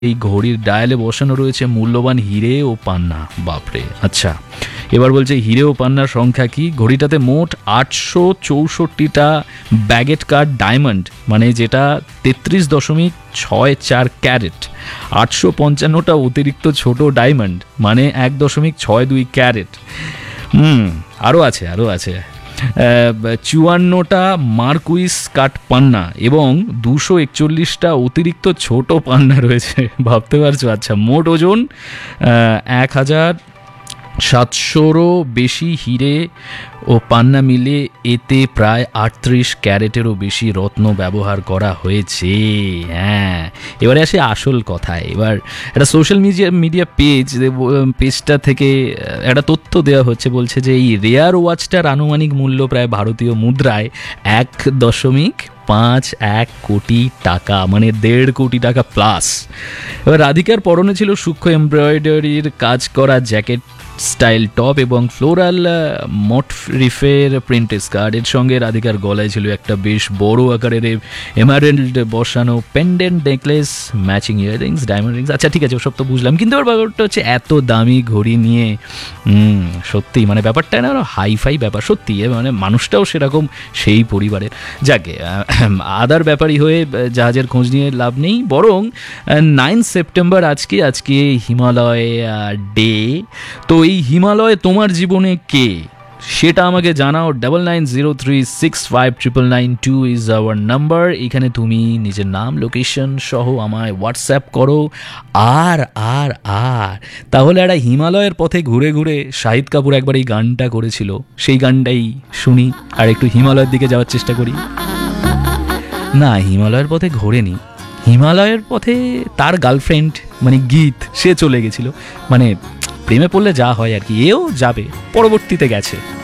এই ঘড়ির ডায়ালে বসানো রয়েছে মূল্যবান হিরে ও পান্না। বাপরে। আচ্ছা, এবার বলছে হিরে ও পান্নার সংখ্যা কি। ঘড়িটাতে মোট 864টা ব্যাগেট কাট ডায়মন্ড, মানে যেটা 33.64 ক্যারেট, 855টা অতিরিক্ত ছোট ডায়মন্ড, মানে 1.62 ক্যারেট। আরও আছে 54টা মার্কুইস কাট পান্না এবং 241টা অতিরিক্ত ছোট পান্না রয়েছে। ভাবতে পারছো? আচ্ছা, মোট ওজন 1700-রও বেশি হিরে ও পান্না মিলে এতে প্রায় 38 ক্যারেটেরও বেশি রত্ন ব্যবহার করা হয়েছে। হ্যাঁ, এবারে আসে আসল কথায়। এবার একটা সোশ্যাল মিডিয়া পেজটা থেকে একটা তথ্য দেওয়া হচ্ছে, বলছে যে এই রেয়ার ওয়াচটার আনুমানিক মূল্য প্রায় ভারতীয় মুদ্রায় 1.51 কোটি টাকা, মানে 1.5 কোটি টাকা প্লাস। এবার রাধিকার পরনে ছিল সূক্ষ্ম এমব্রয়ডারির কাজ করা জ্যাকেট স্টাইল টপ এবং ফ্লোরাল মোটিফের প্রিন্ট স্কার্ট। এর সঙ্গে রাধিকার গলায় ছিল একটা বেশ বড় আকারের এমারেল্ড বসানো pendant necklace, matching earrings, diamond Rings. আচ্ছা ঠিক আছে, ওসব তো বুঝলাম, কিন্তু এবার ব্যাপারটা হচ্ছে এত দামি ঘড়ি নিয়ে সত্যি মানে ব্যাপারটা না হাইফাই ব্যাপার সত্যি, মানে মানুষটাও সেরকম সেই পরিবারের। যাকে আদার ব্যাপারই হয়ে জাহাজের খোঁজ নিয়ে লাভ নেই, বরং 9 সেপ্টেম্বর আজকে হিমালয় ডে। তো এই হিমালয় তোমার জীবনে কে সেটা আমাকে জানাও। 9903659992 ইজ আওয়ার নাম্বার। এখানে তুমি নিজের নাম, লোকেশন সহ আমায় হোয়াটসঅ্যাপ করো। আর আর আর তাহলে একটা হিমালয়ের পথে ঘুরে ঘুরে শাহিদ কাপুর একবার এই গানটা করেছিল, সেই গানটাই শুনি আর একটু হিমালয়ের দিকে যাওয়ার চেষ্টা করি। না, হিমালয়ের পথে ঘোরেনি, হিমালয়ের পথে তার গার্লফ্রেন্ড মানে গীত, সে চলে গেছিল, মানে প্রেমে পড়লে যা হয় আর কি, এও যাবে, পরবর্তীতে গেছে।